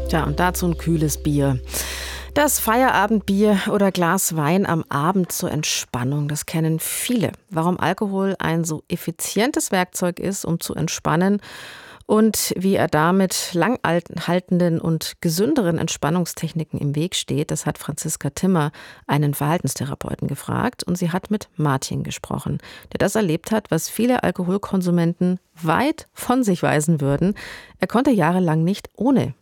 Tja, und dazu ein kühles Bier. Das Feierabendbier oder Glas Wein am Abend zur Entspannung, das kennen viele. Warum Alkohol ein so effizientes Werkzeug ist, um zu entspannen und wie er damit langanhaltenden und gesünderen Entspannungstechniken im Weg steht, das hat Franziska Timmer, einen Verhaltenstherapeuten, gefragt. Und sie hat mit Martin gesprochen, der das erlebt hat, was viele Alkoholkonsumenten weit von sich weisen würden. Er konnte jahrelang nicht ohne.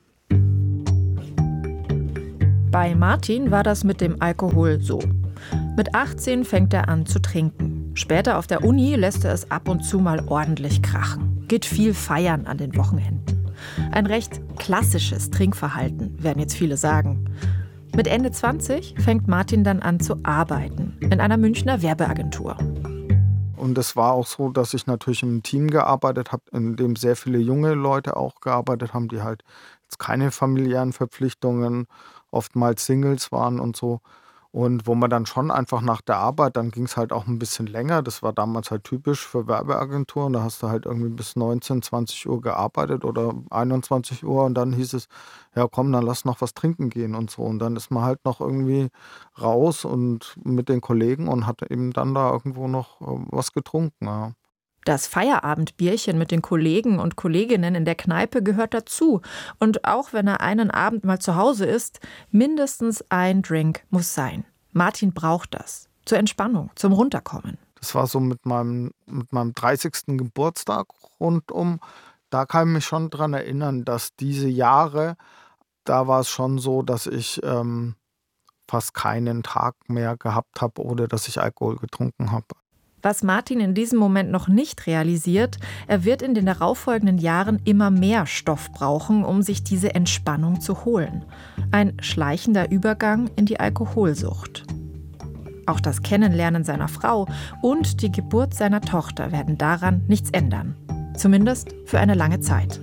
Bei Martin war das mit dem Alkohol so. Mit 18 fängt er an zu trinken. Später auf der Uni lässt er es ab und zu mal ordentlich krachen. Geht viel feiern an den Wochenenden. Ein recht klassisches Trinkverhalten, werden jetzt viele sagen. Mit Ende 20 fängt Martin dann an zu arbeiten in einer Münchner Werbeagentur. Und es war auch so, dass ich natürlich im Team gearbeitet habe, in dem sehr viele junge Leute auch gearbeitet haben, die halt jetzt keine familiären Verpflichtungen, oftmals Singles waren und so. Und wo man dann schon einfach nach der Arbeit, dann ging es halt auch ein bisschen länger. Das war damals halt typisch für Werbeagenturen. Da hast du halt irgendwie bis 19, 20 Uhr gearbeitet oder 21 Uhr. Und dann hieß es, ja komm, dann lass noch was trinken gehen und so. Und dann ist man halt noch irgendwie raus und mit den Kollegen und hat eben dann da irgendwo noch was getrunken. Ja. Das Feierabendbierchen mit den Kollegen und Kolleginnen in der Kneipe gehört dazu. Und auch wenn er einen Abend mal zu Hause ist, mindestens ein Drink muss sein. Martin braucht das. Zur Entspannung, zum Runterkommen. Das war so mit meinem 30. Geburtstag rundum. Da kann ich mich schon dran erinnern, dass diese Jahre, da war es schon so, dass ich fast keinen Tag mehr gehabt habe, ohne dass ich Alkohol getrunken habe. Was Martin in diesem Moment noch nicht realisiert, er wird in den darauffolgenden Jahren immer mehr Stoff brauchen, um sich diese Entspannung zu holen. Ein schleichender Übergang in die Alkoholsucht. Auch das Kennenlernen seiner Frau und die Geburt seiner Tochter werden daran nichts ändern. Zumindest für eine lange Zeit.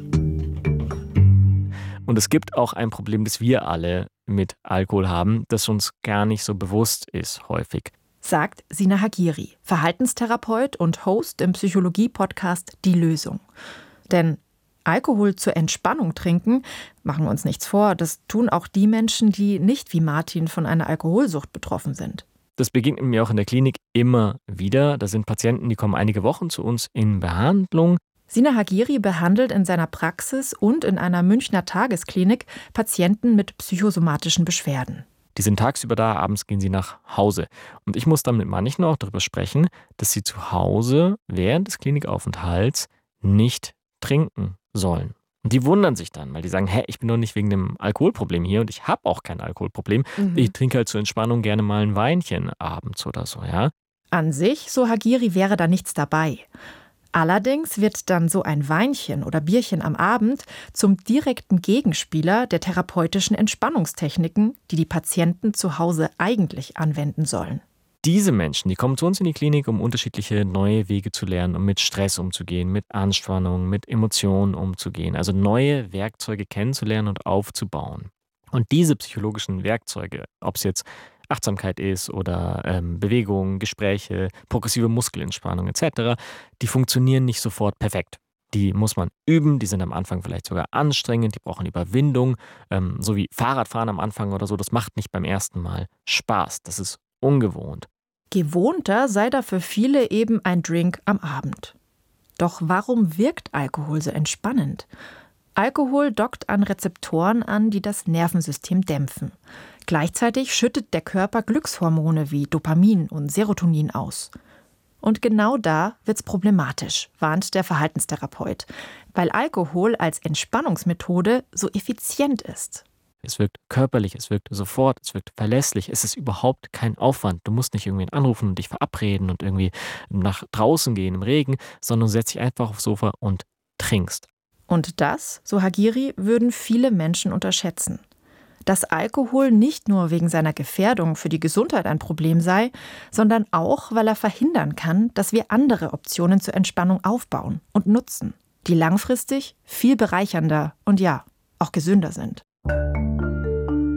Und es gibt auch ein Problem, das wir alle mit Alkohol haben, das uns gar nicht so bewusst ist häufig. Sagt Sina Hagiri, Verhaltenstherapeut und Host im Psychologie-Podcast Die Lösung. Denn Alkohol zur Entspannung trinken, machen wir uns nichts vor, das tun auch die Menschen, die nicht wie Martin von einer Alkoholsucht betroffen sind. Das begegnet mir auch in der Klinik immer wieder. Da sind Patienten, die kommen einige Wochen zu uns in Behandlung. Sina Hagiri behandelt in seiner Praxis und in einer Münchner Tagesklinik Patienten mit psychosomatischen Beschwerden. Die sind tagsüber da, abends gehen sie nach Hause. Und ich muss dann mit manchen auch darüber sprechen, dass sie zu Hause während des Klinikaufenthalts nicht trinken sollen. Und die wundern sich dann, weil die sagen, ich bin doch nicht wegen dem Alkoholproblem hier und ich habe auch kein Alkoholproblem. Ich trinke halt zur Entspannung gerne mal ein Weinchen abends oder so, ja. An sich, so Hagiri, wäre da nichts dabei. Allerdings wird dann so ein Weinchen oder Bierchen am Abend zum direkten Gegenspieler der therapeutischen Entspannungstechniken, die die Patienten zu Hause eigentlich anwenden sollen. Diese Menschen, die kommen zu uns in die Klinik, um unterschiedliche neue Wege zu lernen, um mit Stress umzugehen, mit Anspannung, mit Emotionen umzugehen. Also neue Werkzeuge kennenzulernen und aufzubauen. Und diese psychologischen Werkzeuge, ob es jetzt Achtsamkeit ist oder Bewegung, Gespräche, progressive Muskelentspannung etc., die funktionieren nicht sofort perfekt. Die muss man üben, die sind am Anfang vielleicht sogar anstrengend, die brauchen Überwindung, so wie Fahrradfahren am Anfang oder so, das macht nicht beim ersten Mal Spaß, das ist ungewohnt. Gewohnter sei da für viele eben ein Drink am Abend. Doch warum wirkt Alkohol so entspannend? Alkohol dockt an Rezeptoren an, die das Nervensystem dämpfen. Gleichzeitig schüttet der Körper Glückshormone wie Dopamin und Serotonin aus. Und genau da wird's problematisch, warnt der Verhaltenstherapeut, weil Alkohol als Entspannungsmethode so effizient ist. Es wirkt körperlich, es wirkt sofort, es wirkt verlässlich, es ist überhaupt kein Aufwand. Du musst nicht irgendwen anrufen und dich verabreden und irgendwie nach draußen gehen im Regen, sondern du setzt dich einfach aufs Sofa und trinkst. Und das, so Hagiri, würden viele Menschen unterschätzen. Dass Alkohol nicht nur wegen seiner Gefährdung für die Gesundheit ein Problem sei, sondern auch, weil er verhindern kann, dass wir andere Optionen zur Entspannung aufbauen und nutzen, die langfristig viel bereichernder und ja, auch gesünder sind.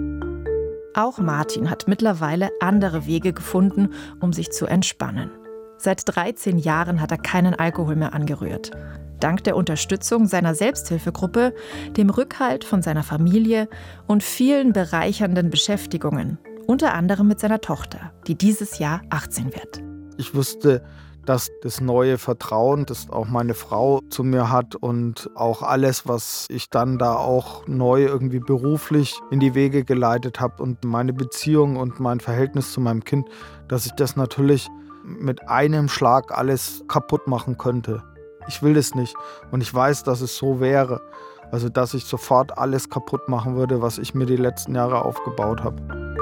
Auch Martin hat mittlerweile andere Wege gefunden, um sich zu entspannen. Seit 13 Jahren hat er keinen Alkohol mehr angerührt. Dank der Unterstützung seiner Selbsthilfegruppe, dem Rückhalt von seiner Familie und vielen bereichernden Beschäftigungen. Unter anderem mit seiner Tochter, die dieses Jahr 18 wird. Ich wusste, dass das neue Vertrauen, das auch meine Frau zu mir hat und auch alles, was ich dann da auch neu irgendwie beruflich in die Wege geleitet habe und meine Beziehung und mein Verhältnis zu meinem Kind, dass ich das natürlich mit einem Schlag alles kaputt machen könnte. Ich will das nicht und ich weiß, dass es so wäre. Also, dass ich sofort alles kaputt machen würde, was ich mir die letzten Jahre aufgebaut habe.